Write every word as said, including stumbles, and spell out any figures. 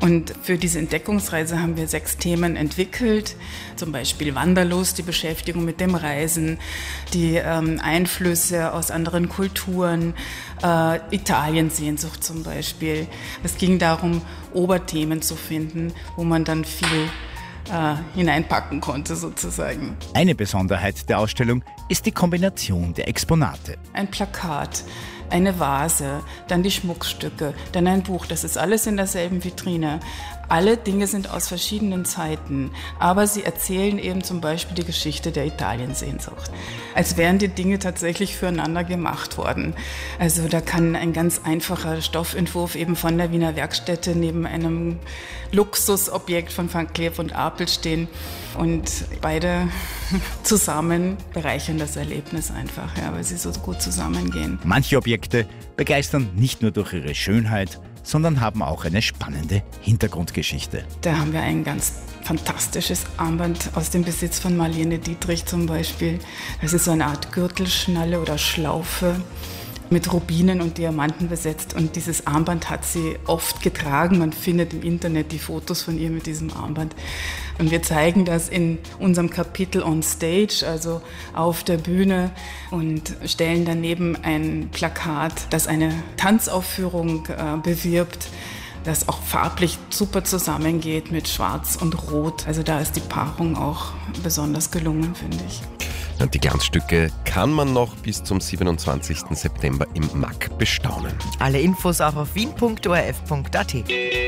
Und für diese Entdeckungsreise haben wir sechs Themen entwickelt, zum Beispiel Wanderlust, die Beschäftigung mit dem Reisen, die ähm, Einflüsse aus anderen Kulturen, äh, Italiensehnsucht zum Beispiel. Es ging darum, Oberthemen zu finden, wo man dann viel äh, hineinpacken konnte sozusagen. Eine Besonderheit der Ausstellung ist die Kombination der Exponate. Ein Plakat, eine Vase, dann die Schmuckstücke, dann ein Buch. Das ist alles in derselben Vitrine. Alle Dinge sind aus verschiedenen Zeiten, aber sie erzählen eben zum Beispiel die Geschichte der Italiensehnsucht. Als wären die Dinge tatsächlich füreinander gemacht worden. Also da kann ein ganz einfacher Stoffentwurf eben von der Wiener Werkstätte neben einem Luxusobjekt von Van Cleef und Arpels stehen und beide zusammen bereichern das Erlebnis einfach, ja, weil sie so gut zusammengehen. Manche Objekte begeistern nicht nur durch ihre Schönheit, sondern haben auch eine spannende Hintergrundgeschichte. Da haben wir ein ganz fantastisches Armband aus dem Besitz von Marlene Dietrich zum Beispiel. Das ist so eine Art Gürtelschnalle oder Schlaufe mit Rubinen und Diamanten besetzt. Und dieses Armband hat sie oft getragen. Man findet im Internet die Fotos von ihr mit diesem Armband. Und wir zeigen das in unserem Kapitel On Stage, also auf der Bühne, und stellen daneben ein Plakat, das eine Tanzaufführung äh, bewirbt, das auch farblich super zusammengeht mit Schwarz und Rot. Also da ist die Paarung auch besonders gelungen, finde ich. Und die Glanzstücke kann man noch bis zum siebenundzwanzigsten September im M A C bestaunen. Alle Infos auch auf wien punkt o r f punkt a t.